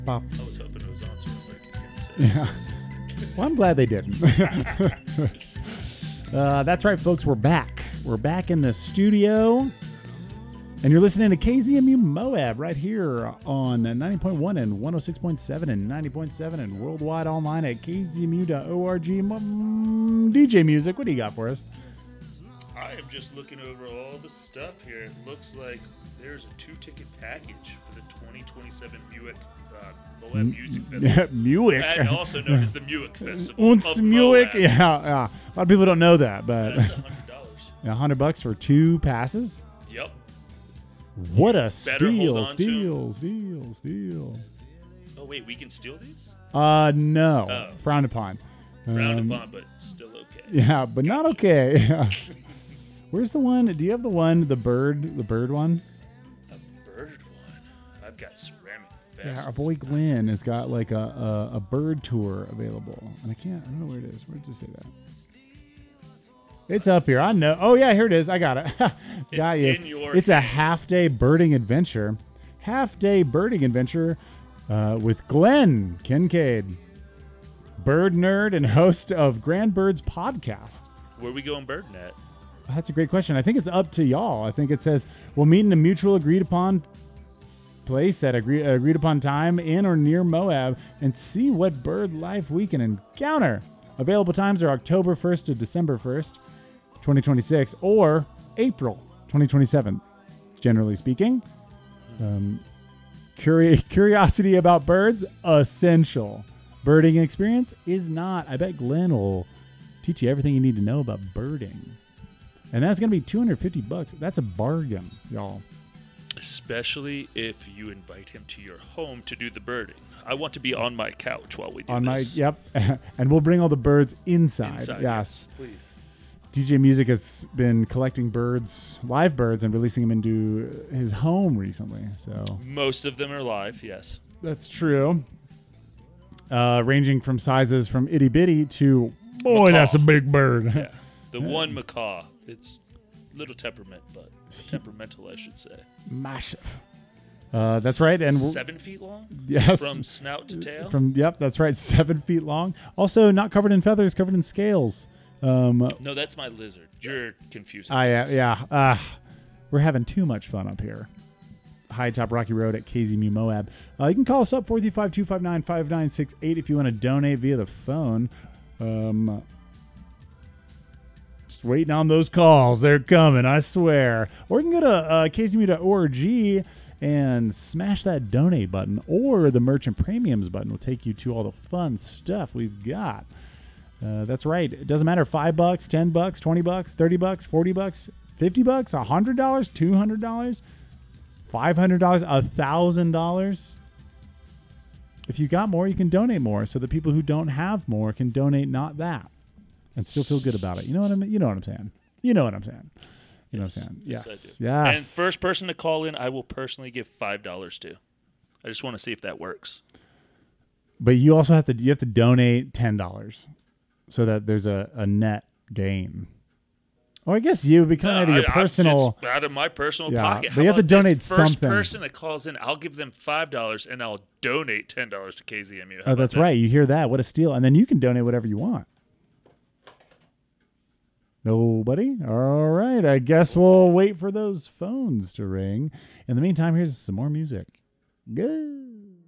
Bop. I was hoping it was on so everybody could hear me say Yeah. Well, I'm glad they didn't. That's right, folks. We're back. We're back in the studio. And you're listening to KZMU Moab right here on 90.1 and 106.7 and 90.7 and worldwide online at kzmu.org. DJ Music, what do you got for us? I am just looking over all the stuff here. It looks like there's a 2-ticket package for the 2027 Buick Moab Music Festival. Buick. And also known as the Buick Festival. Uns of Buick. Moab. Yeah. A lot of people don't know that, but That's $100. $100 for 2 passes? Yep. What a Better hold steal. on Steal. Oh, wait, we can steal these? No. Oh. Frowned upon. Frowned upon, but still okay. Yeah, but not okay. Where's the one? Do you have the one, the bird one? A bird one. I've got ceramic Yeah, vessels. our boy Glenn has got like a bird tour available. And I don't know where it is. Where did you say that? It's up here. I know. Oh, yeah, here it is. I got it. Got you. in your It's a hand. half-day birding adventure. Half-day birding adventure with Glenn Kincaid, bird nerd and host of Grand Birds podcast. Where we going birding at? That's a great question. I think it's up to y'all. I think it says we'll meet in a mutual agreed upon place at agreed upon time in or near Moab and see what bird life we can encounter. Available times are October 1st to December 1st, 2026, or April 2027, generally speaking. Curiosity about birds, essential. Birding experience is not. I bet Glenn will teach you everything you need to know about birding. And that's going to be $250. That's a bargain, y'all. Especially if you invite him to your home to do the birding. I want to be on my couch while we do On my this. yep, and we'll bring all the birds inside. Yes. Please. DJ Music has been collecting birds, live birds, and releasing them into his home recently. So Most of them are live, yes. that's true. Ranging from sizes from itty bitty to boy, Macaw. that's a big bird. Yeah. The one macaw. It's a little temperamental, I should say. Massive. That's right, and 7 feet long? yes, From snout to tail? yep, that's right, 7 feet long. Also, not covered in feathers, covered in scales. No, that's my lizard. You're confusing. We're having too much fun up here. High Top Rocky Road at KZMU Moab. You can call us up 435-259-5968 if you want to donate via the phone. Just waiting on those calls. They're coming, I swear. Or you can go to kzmu.org and smash that donate button, or the merchant premiums button will take you to all the fun stuff we've got. That's right. It doesn't matter. $5, $10, $20, $30, $40, $50, $100, $200, $500, $1,000. If you got more, you can donate more, so the people who don't have more can donate not that and still feel good about it. You know what I mean? You know what I'm saying? You know what I'm saying? You know what I'm saying? Yes, Yes. I do. Yes. And first person to call in, I will personally give $5 to. I just want to see if that works. But you also have to donate $10 so that there's a net gain. Oh, I guess you become out of your personal. It's out of my personal Yeah, pocket. but you have to donate this first something. person that calls in, I'll give them $5 and I'll donate $10 to KZMU. How Oh, about that's that? right. You hear that? What a steal! And then you can donate whatever you want. Nobody? All right. I guess we'll wait for those phones to ring. In the meantime, here's some more music. Good.